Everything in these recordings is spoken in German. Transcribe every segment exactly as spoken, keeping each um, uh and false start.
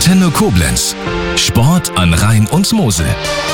Antenne Koblenz. Sport an Rhein und Mosel.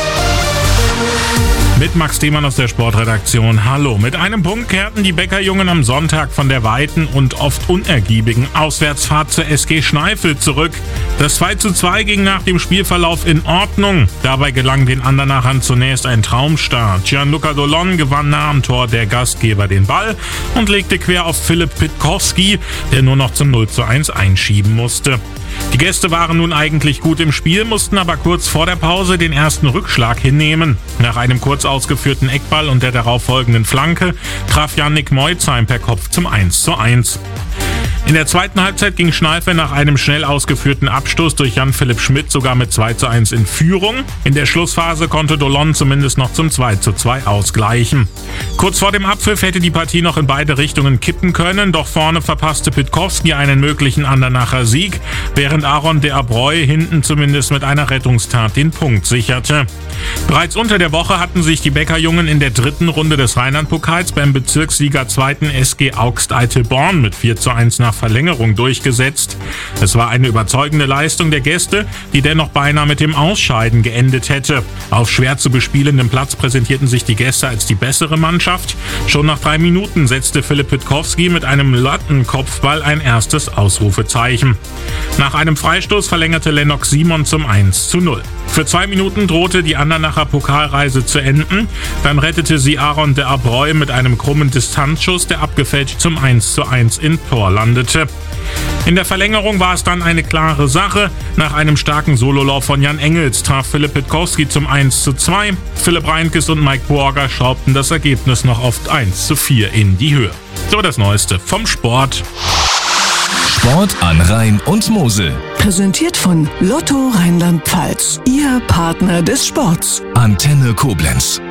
Mit Max Thiemann aus der Sportredaktion. Hallo. Mit einem Punkt kehrten die Bäckerjungen am Sonntag von der weiten und oft unergiebigen Auswärtsfahrt zur S G Schneifel zurück. Das zwei zu zwei ging nach dem Spielverlauf in Ordnung. Dabei gelang den Andernachern zunächst ein Traumstart. Gianluca Dolon gewann nah am Tor der Gastgeber den Ball und legte quer auf Philipp Pitkowski, der nur noch zum null zu eins einschieben musste. Die Gäste waren nun eigentlich gut im Spiel, mussten aber kurz vor der Pause den ersten Rückschlag hinnehmen. Nach einem kurz ausgeführten Eckball und der darauffolgenden Flanke traf Yannick Moizheim per Kopf zum eins zu eins. In der zweiten Halbzeit ging Schneifel nach einem schnell ausgeführten Abstoß durch Jan-Philipp Schmidt sogar mit zwei zu eins in Führung. In der Schlussphase konnte Dolon zumindest noch zum zwei zu zwei ausgleichen. Kurz vor dem Abpfiff hätte die Partie noch in beide Richtungen kippen können, doch vorne verpasste Pitkowski einen möglichen Andernacher Sieg, während Aaron de Abreu hinten zumindest mit einer Rettungstat den Punkt sicherte. Bereits unter der Woche hatten sich die Bäckerjungen in der dritten Runde des Rheinland-Pokals beim Bezirksliga-Zweiten S G Augst-Eitelborn mit vier zu eins nach Verlängerung durchgesetzt. Es war eine überzeugende Leistung der Gäste, die dennoch beinahe mit dem Ausscheiden geendet hätte. Auf schwer zu bespielendem Platz präsentierten sich die Gäste als die bessere Mannschaft. Schon nach drei Minuten setzte Philipp Pitkowski mit einem Lattenkopfball ein erstes Ausrufezeichen. Nach einem Freistoß verlängerte Lennox Simon zum eins zu null. Für zwei Minuten drohte die Andernacher Pokalreise zu enden. Dann rettete sie Aaron de Abreu mit einem krummen Distanzschuss, der abgefälscht zum eins zu eins in Tor landete. In der Verlängerung war es dann eine klare Sache. Nach einem starken Sololauf von Jan Engels traf Philipp Pitkowski zum eins zu zwei. Philipp Reinkes und Mike Borger schraubten das Ergebnis noch auf eins zu vier in die Höhe. So das Neueste vom Sport. Sport an Rhein und Mosel. Präsentiert von Lotto Rheinland-Pfalz. Ihr Partner des Sports. Antenne Koblenz.